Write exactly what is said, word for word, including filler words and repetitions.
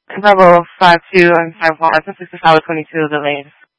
Bravo five two and five one. This is Tower twenty-two delayed.